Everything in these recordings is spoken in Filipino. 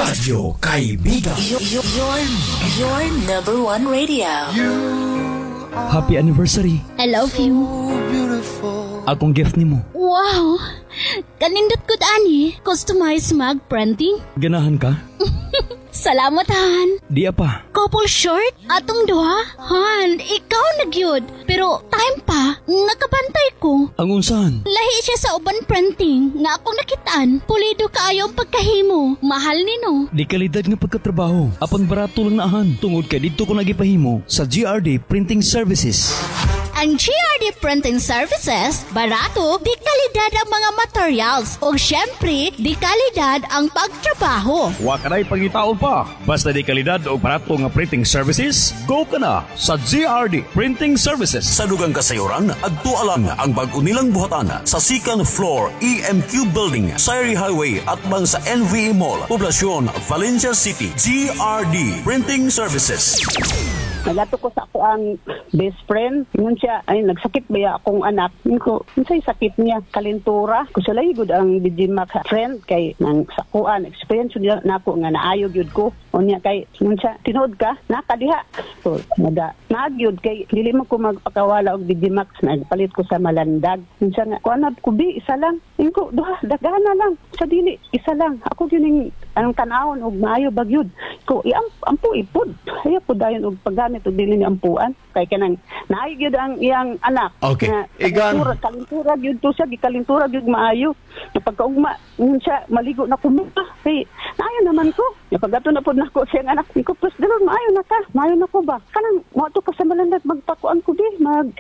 Radyo Kaibigan. Your number one radio. Happy anniversary. I love you. Akong gift nimo. Wow! Kanindot ko ani. Customized mug printing. Ganahan ka? Salamat, Han. Di apa. Couple short? Atong duha? Han, ikaw nagyod. Pero time pa, nakabantay ko. Ang unsahan? Lahi siya sa uban printing nga akong nakitaan. Pulido kaayo ang pagkahimo. Mahal nino. Di kalidad nga pagkatrabaho. Apang barato lang naahan. Tungod kay dito ko nagipahimo sa GRD Printing Services. Ang GRD Printing Services, barato, di kalidad ang mga materials. O syempre, di kalidad ang pagtrabaho. Wa ka na'y pangitaon pa. Basta di kalidad o barato nga printing services, go ka na sa GRD Printing Services. Sa dugang kasayuran, agtualang ang bag-o nilang buhatan sa second floor EMQ Building, Sayri Highway at bang sa NVE Mall, Poblacion, Valencia City. GRD Printing Services. Nagato ko sa ako ang best friend. Ngun siya, ay nagsakit ba akong anak. Ngun ko, unsay sakit niya? Kalintura. Kusalay gud ang Digimac friend kay nang sakuan. Experience niya nako nga naayog yun ko. O niya kay, ngun siya, tinood ka? Nakadiha. So, nagyod kay, dili mo ko magpakawala og Digimac. Nagpalit ko sa Malandag. Ngun siya nga, kuanad ko bi, isa lang. Ngun ko, duha, dagana lang. Sa dili, isa lang. Ako yun yung anong tanawon og maayo bagyod. Ko, ampo ipod. Kaya po dayon og paggamit o dili ni ampuan kay kanang naay gyud ang iyang anak. Okay. Kalintura gyud to siya, gikalintura gyud maayo. Pagkaugma siya maligo na kumita. Kay naayo naman ko. Pagato na pud nako siyang anak. Ko plus dalon maayo na ka. Maayo na ko ba? Kanang mo to ka sa Malandag magpakuan ko di.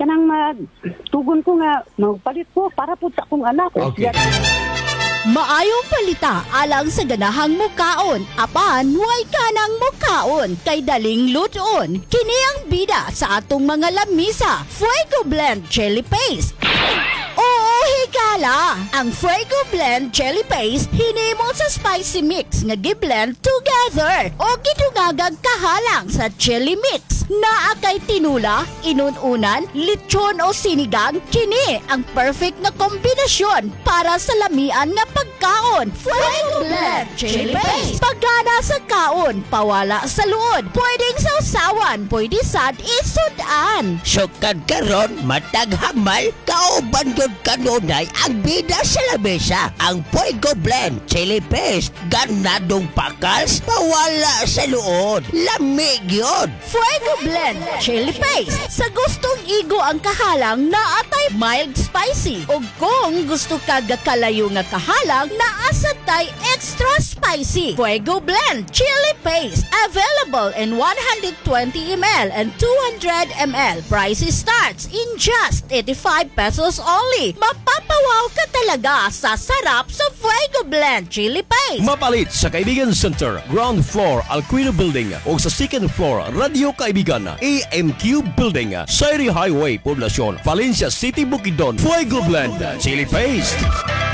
Tugon ko nga magpalit ko para pud sa akong anak. Okay. Maayong palita alang sa ganahang mukaon. Apan, huwag ka ng mukaon. Kay daling luton. Kini ang bida sa atong mga lamisa. Fuego Blend Chili Paste. Oo, higala! Ang Fuego Blend Chili Paste hinimo sa spicy mix nga gi-blend together o gidungagag kahalang sa chili mix. Naakay tinula, inununan, lechon o sinigang, kini ang perfect na kombinasyon para sa lamian nga pagkaon. Fuego Blend Chili Paste. Pagana sa kaon, pawala sa luod. Pwedeng sausawan, pwede sad isudan. Sukad karon matag hamal, kauban yun kanunay ang bida sa lamesa. Ang Fuego Blend Chili Paste, ganadong pakals, pawala sa luod. Lamig yun. Fuego Blend Chili Paste. Sa gustong igo ang kahalang na atay mild spicy. O kung gusto ka gakalayo nga kahalang na asatay extra spicy. Fuego Blend Chili Paste. Available in 120 ml and 200 ml. Price starts in just 85 pesos only. Mapapawaw ka talaga sa sarap sa Fuego Blend Chili Paste. Mapalit sa Kaibigan Center, ground floor, Alquino Building o sa second floor, Radio Kaibigan, AMQ Building, Sayri Highway, Poblacion, Valencia City, Bukidnon. Fuego Blend Chili Paste.